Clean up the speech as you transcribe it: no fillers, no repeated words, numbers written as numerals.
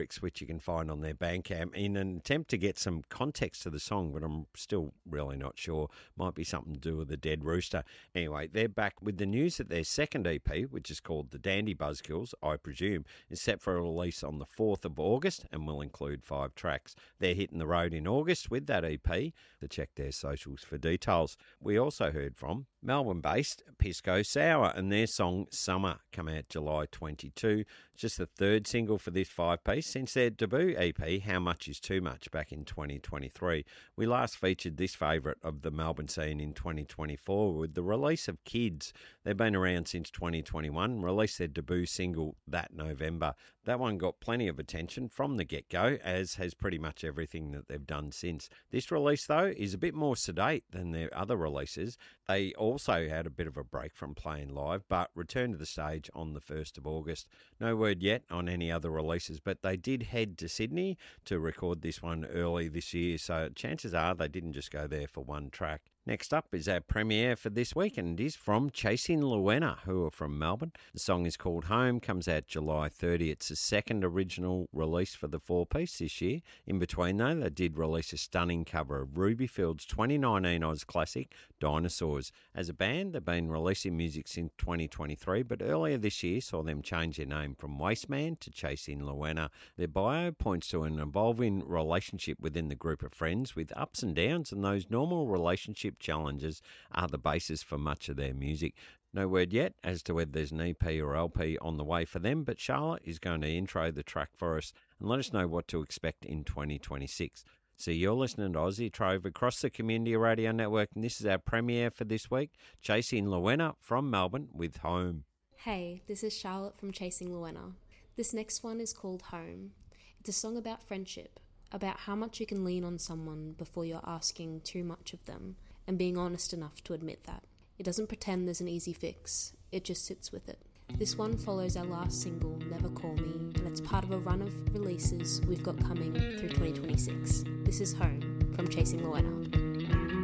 which you can find on their Bandcamp, in an attempt to get some context to the song, but I'm still really not sure. Might be something to do with the dead rooster. Anyway, they're back with the news that their second EP, which is called The Dandy Buzzkills, I presume, is set for a release on the 4th of August and will include 5 tracks. They're hitting the road in August with that EP. To check their socials for details. We also heard from Melbourne-based Pisco Sour and their song Summer come out July 22. Just the third single for this 5-piece since their debut EP, How Much Is Too Much, back in 2023. We last featured this favourite of the Melbourne scene in 2024 with the release of Kids. They've been around since 2021, released their debut single that November. That one got plenty of attention from the get-go, as has pretty much everything that they've done since. This release, though, is a bit more sedate than their other releases. They also had a bit of a break from playing live, but returned to the stage on the 1st of August. No word yet on any other releases, but they did head to Sydney to record this one early this year, so chances are they didn't just go there for one track. Next up is our premiere for this week, and it is from Chasing Luena, who are from Melbourne. The song is called Home, comes out July 30. It's the second original release for the 4-piece this year. In between, though, they did release a stunning cover of Rubyfield's 2019 Oz classic, Dinosaurs. As a band, they've been releasing music since 2023, but earlier this year saw them change their name from Wasteman to Chasing Luena. Their bio points to an evolving relationship within the group of friends with ups and downs, and those normal relationship challenges are the basis for much of their music. No word yet as to whether there's an EP or LP on the way for them, but Charlotte is going to intro the track for us and let us know what to expect in 2026. So you're listening to Aussie Trove across the Community Radio Network, and this is our premiere for this week, Chasing Luena from Melbourne with Home. Hey, this is Charlotte from Chasing Luena. This next one is called Home. It's a song about friendship, about how much you can lean on someone before you're asking too much of them, and being honest enough to admit that. It doesn't pretend there's an easy fix, it just sits with it. This one follows our last single, Never Call Me, and it's part of a run of releases we've got coming through 2026. This is Home from Chasing Luena.